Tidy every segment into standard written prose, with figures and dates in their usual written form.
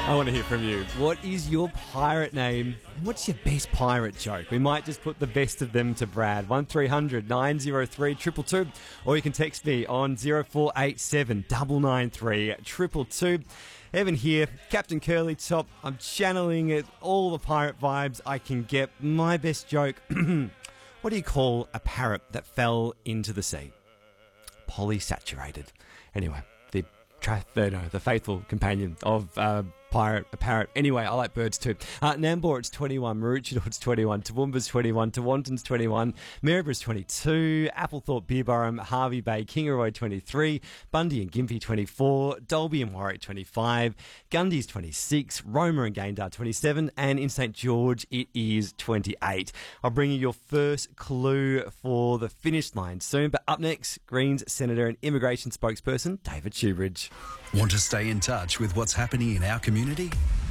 I want to hear from you. What is your pirate name? What's your best pirate joke? We might just put the best of them to Brad. 1300 903 222. Or you can text me on 0487 993 222. Evan here, Captain Curly Top. I'm channeling it, all the pirate vibes I can get. My best joke. What do you call a parrot that fell into the sea? Polysaturated. Anyway, the faithful companion of a parrot. Anyway, I like birds too. Nambour, it's 21. Maroochydore, it's 21. Toowoomba's 21. Tewantin's 21. Maryborough, 22. Applethorpe, Beerburrum, Harvey Bay, Kingaroy, 23. Bundy and Gympie, 24. Dalby and Warwick, 25. Gundy's 26. Roma and Gayndah, 27. And in St George, it is 28. I'll bring you your first clue for the finish line soon. But up next, Greens Senator and Immigration Spokesperson David Shoebridge. Want to stay in touch with what's happening in our community?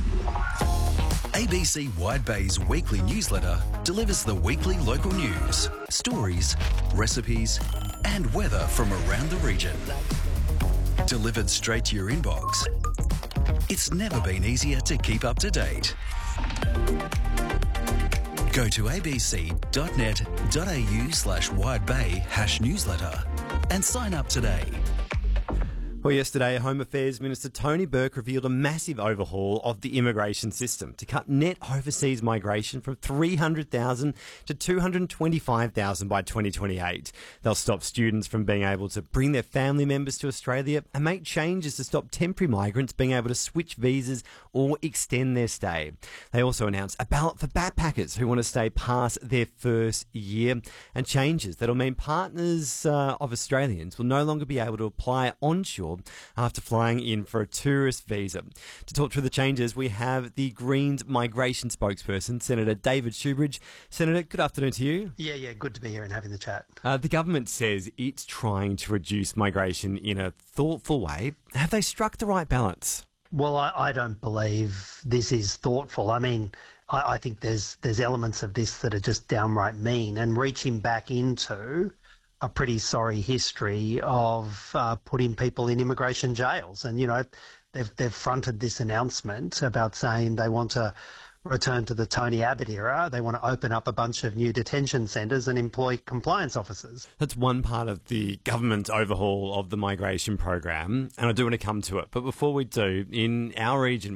ABC Wide Bay's weekly newsletter delivers the weekly local news, stories, recipes, and weather from around the region. Delivered straight to your inbox. It's never been easier to keep up to date. Go to abc.net.au/widebay/newsletter and sign up today. Well, yesterday, Home Affairs Minister Tony Burke revealed a massive overhaul of the immigration system to cut net overseas migration from 300,000 to 225,000 by 2028. They'll stop students from being able to bring their family members to Australia and make changes to stop temporary migrants being able to switch visas or extend their stay. They also announced a ballot for backpackers who want to stay past their first year, and changes that'll mean partners of Australians will no longer be able to apply onshore after flying in for a tourist visa. To talk through the changes, we have the Greens migration spokesperson, Senator David Shoebridge. Senator, good afternoon to you. Yeah, good to be here and having the chat. The government says it's trying to reduce migration in a thoughtful way. Have they struck the right balance? Well, I don't believe this is thoughtful. I mean, I think there's elements of this that are just downright mean, and reaching back into a pretty sorry history of putting people in immigration jails. And, you know, they've fronted this announcement about saying they want to return to the Tony Abbott era. They want to open up a bunch of new detention centres and employ compliance officers. That's one part of the government overhaul of the migration program, and I do want to come to it. But before we do, in our region,